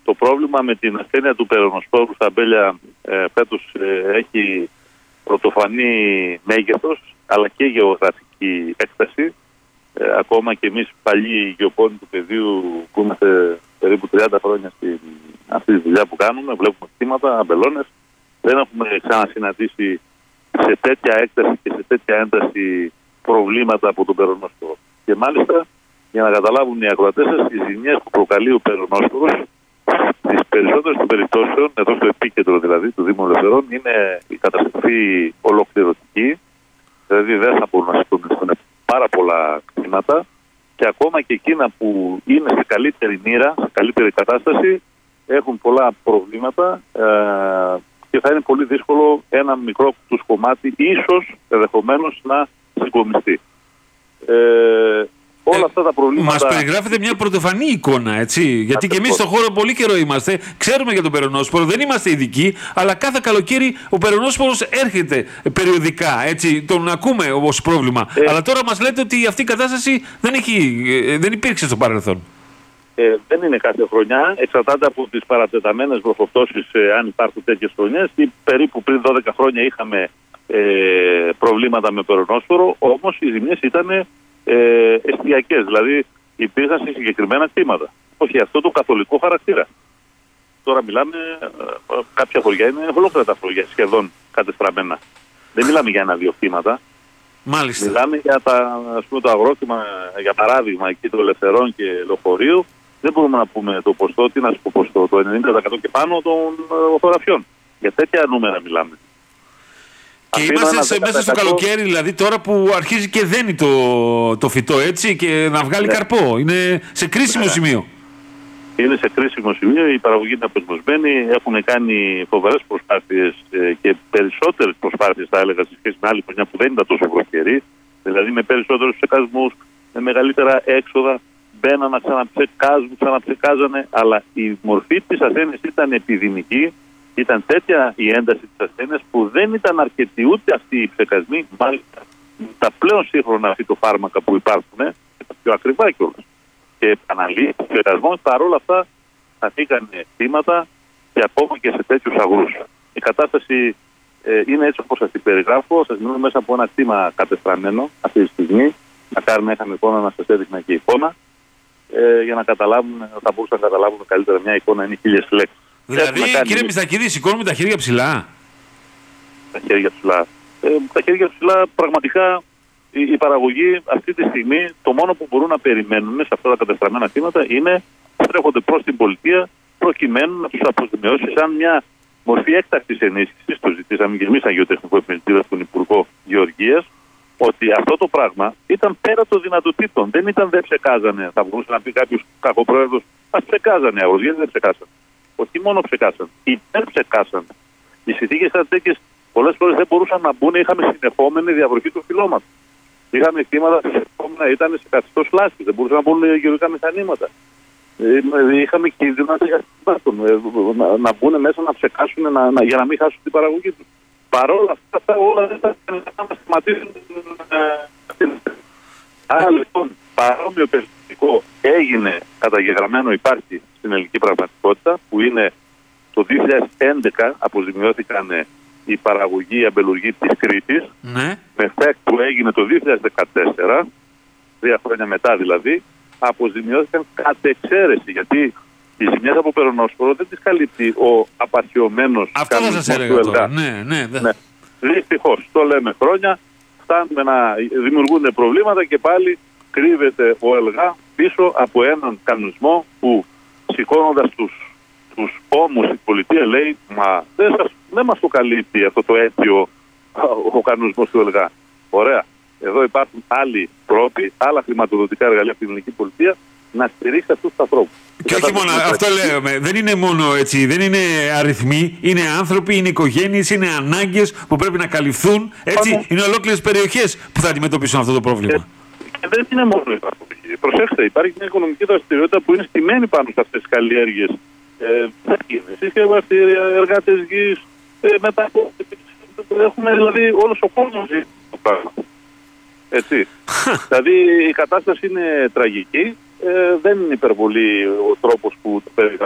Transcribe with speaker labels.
Speaker 1: το πρόβλημα με την ασθένεια του περονοσπόρου στα αμπέλια φέτος έχει πρωτοφανή μέγεθος, αλλά και γεωγραφική έκταση. Ακόμα και εμείς παλιοί γεωπόνοι του πεδίου που είμαστε περίπου 30 χρόνια στην αυτή τη δουλειά που κάνουμε, βλέπουμε κτήματα, αμπελώνες, δεν έχουμε ξανασυναντήσει σε τέτοια έκταση και σε τέτοια ένταση προβλήματα από τον περονόσπορο. Και μάλιστα, για να καταλάβουν οι ακροατές σας, οι ζημιές που προκαλεί ο περονόσπορος στις περισσότερες των περιπτώσεων, εδώ στο επίκεντρο δηλαδή του Δήμου Ελευθερών, είναι η καταστροφή ολοκληρωτική, δηλαδή δεν θα μπορούν να συντονιστούν πάρα πολλά κτήματα, και ακόμα και εκείνα που είναι σε καλύτερη μοίρα, σε καλύτερη κατάσταση, έχουν πολλά προβλήματα και θα είναι πολύ δύσκολο ένα μικρό τους κομμάτι ίσως ενδεχομένως να συγκομιστεί. Όλα αυτά τα προβλήματα.
Speaker 2: Μας περιγράφεται μια πρωτοφανή εικόνα, έτσι. Γιατί και εμείς στον χώρο πολύ καιρό είμαστε. Ξέρουμε για τον περονόσπορο, δεν είμαστε ειδικοί, αλλά κάθε καλοκαίρι ο περονόσπορος έρχεται περιοδικά. Έτσι, τον ακούμε ως πρόβλημα. Αλλά τώρα μας λέτε ότι αυτή η κατάσταση δεν υπήρξε στο παρελθόν.
Speaker 1: Δεν είναι κάθε χρονιά. Εξαρτάται από τις παρατεταμένες βροχοπτώσεις, αν υπάρχουν τέτοιες χρονιές. Περίπου πριν 12 χρόνια είχαμε προβλήματα με περονόσπορο, όμως οι ζημιές ήταν εστιακές, δηλαδή υπήρχαν σε συγκεκριμένα κτήματα. Όχι αυτό το καθολικό χαρακτήρα. Τώρα μιλάμε, κάποια χωριά είναι ολόκληρα τα χωριά σχεδόν κατεστραμμένα. Δεν μιλάμε για ένα-δύο κτήματα.
Speaker 2: Μάλιστα.
Speaker 1: Μιλάμε για το αγρόκτημα, για παράδειγμα, εκεί το Ελευθερών και Λεωφορείου. Δεν μπορούμε να πούμε το ποστό, τι να σου πω ποστό, το 90% και πάνω των ορθογραφιών. Για τέτοια νούμερα μιλάμε.
Speaker 2: Και είμαστε μέσα στο καλοκαίρι, δηλαδή τώρα που αρχίζει και δένει το φυτό, έτσι, και να βγάλει καρπό. Είναι σε κρίσιμο σημείο.
Speaker 1: Είναι σε κρίσιμο σημείο, η παραγωγή είναι αποσμωσμένη, έχουν κάνει φοβερές προσπάθειες και περισσότερες προσπάθειες, θα έλεγα, σε σχέση με άλλη χρονιά που δεν ήταν τόσο βροχερή, δηλαδή με περισσότερους ψεκασμούς, με μεγαλύτερα έξοδα, μπαίναν να ξαναψεκάζανε, αλλά η μορφή της ασθένειας ήταν επιδημική. Ήταν τέτοια η ένταση της ασθένειας που δεν ήταν αρκετοί ούτε αυτοί οι ψεκασμοί, μάλιστα τα πλέον σύγχρονα φυτοφάρμακα που υπάρχουν, και τα πιο ακριβά κιόλας. Και επαναλήψεις ψεκασμών, παρόλα αυτά αφήκανε κτήματα και ακόμα και σε τέτοιους αγρούς. Η κατάσταση είναι έτσι όπως σας την περιγράφω. Σας μιλούμε μέσα από ένα κτήμα κατεστραμμένο αυτή τη στιγμή. Μακάρι να είχαμε εικόνα να σας έδειχνα και εικόνα, για να καταλάβουν, θα μπορούσαν να καταλάβουν καλύτερα. Μια εικόνα είναι 1000 λέξεις.
Speaker 2: Δηλαδή, κύριε Μιστακίδη, σηκώνουμε τα χέρια ψηλά.
Speaker 1: Τα χέρια ψηλά. Τα χέρια ψηλά, πραγματικά η παραγωγή αυτή τη στιγμή το μόνο που μπορούν να περιμένουν σε αυτά τα κατεστραμμένα κτήματα είναι στρέφονται προς την πολιτεία προκειμένου να τους αποζημιώσει σαν μια μορφή έκτακτης ενίσχυσης. Το ζητήσαμε και εμείς σαν γεωτεχνικό επιμελητήρα στον Υπουργό Γεωργίας, ότι αυτό το πράγμα ήταν πέρα των δυνατοτήτων. Δεν ήταν δεν ψεκάζανε. Θα μπορούσε να πει κάποιος κακοπρόεδρος, ας ψεκάζανε αγρός, γιατί δεν ψεκάσανε. Όχι μόνο ψεκάσαν, υπερψεκάσαν. Οι συνθήκες ήταν τέτοιες, πολλές φορές δεν μπορούσαν να μπουν, είχαμε συνεχόμενη διαβροχή του φυλώματος. Είχαμε κτήματα που συνεχόμενα ήταν σε καθιστός λάσπης, δεν μπορούσαν να μπουν γεωργικά μηχανήματα. Είχαμε κίνδυνο να μπουν μέσα να ψεκάσουν για να μην χάσουν την παραγωγή τους. Παρόλα αυτά όλα δεν θα να σταματήσουν. Άρα λοιπόν παρόμοιο περιστατικό έγινε καταγεγραμμένο, υπάρχει στην ελληνική πραγματικότητα, που είναι το 2011 αποζημιώθηκαν η παραγωγή, η αμπελουργή της Κρήτης, με ΦΕΚ που έγινε το 2014, 2 χρόνια μετά δηλαδή, αποζημιώθηκαν κατ' εξαίρεση, γιατί οι ζημιές από περονόσπορο δεν τις καλύπτει ο απαρχαιωμένος κανονισμός του ΕΛΓΑ.
Speaker 2: Ναι.
Speaker 1: Δυστυχώς, το λέμε χρόνια, φτάνουμε να δημιουργούν προβλήματα και πάλι κρύβεται ο ΕΛΓΑ πίσω από έναν κανονισμό που, σηκώνοντας τους ώμους, η πολιτεία λέει, μα δεν μας το καλύπτει αυτό το αίτιο ο κανονισμός του ΕΛΓΑ. Ωραία. Εδώ υπάρχουν άλλοι τρόποι, άλλα χρηματοδοτικά εργαλεία από την ελληνική πολιτεία να στηρίξει αυτούς τους ανθρώπους.
Speaker 2: Και όχι μόνο, αυτό λέμε, δεν είναι μόνο έτσι, δεν είναι αριθμοί, είναι άνθρωποι, είναι οικογένειες, είναι ανάγκες που πρέπει να καλυφθούν. Έτσι, είναι ολόκληρες περιοχές που θα αντιμετωπίσουν αυτό το πρόβλημα.
Speaker 1: Και δεν είναι μόνο η παραγωγή. Προσέξτε, υπάρχει μια οικονομική δραστηριότητα που είναι στημένη πάνω σε αυτές τις καλλιέργειες. Συσκευαστήρια, εργάτες γης, έχουμε δηλαδή όλος ο κόσμος ζει το πράγμα. Έτσι. Δηλαδή η κατάσταση είναι τραγική. Δεν είναι υπερβολή ο τρόπος που το περιγράφει